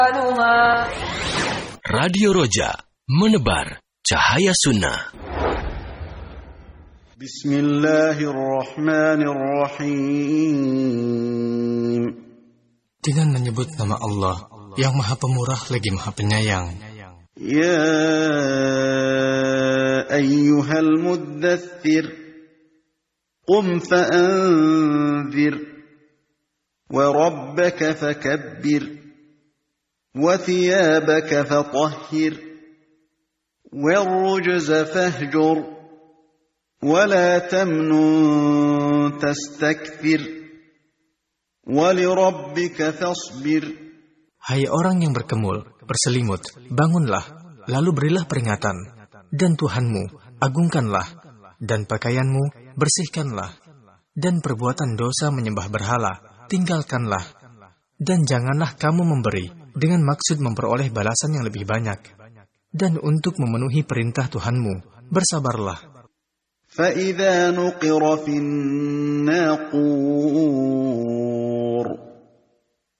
Radio Roja, menebar cahaya sunnah. Bismillahirrahmanirrahim. Dengan menyebut nama Allah yang Maha Pemurah lagi Maha Penyayang. Ya ayyuhal muddaththir, qum fa'anzir, wa rabbaka fakabbir, wa thiyabaka fatahhir, والرجز فاهجر ولا تمنن تستكثر ولربك فاصبر. Hai orang yang berkemul, berselimut, bangunlah, lalu berilah peringatan, dan Tuhanmu, agungkanlah, dan pakaianmu, bersihkanlah, dan perbuatan dosa menyembah berhala, tinggalkanlah, dan janganlah kamu memberi, dengan maksud memperoleh balasan yang lebih banyak. Dan untuk memenuhi perintah Tuhanmu, bersabarlah. فَإِذَا نُقِرَ فِي النَّاقُورِ